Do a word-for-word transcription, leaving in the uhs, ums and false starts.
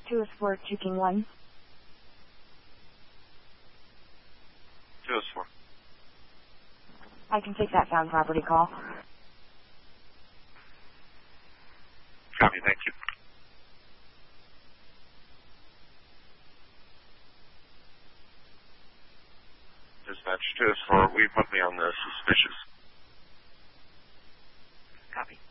two is for two King one. two is four. I can take that found property call. Copy, thank you. Dispatch two is four. We put me on the suspicious. Copy.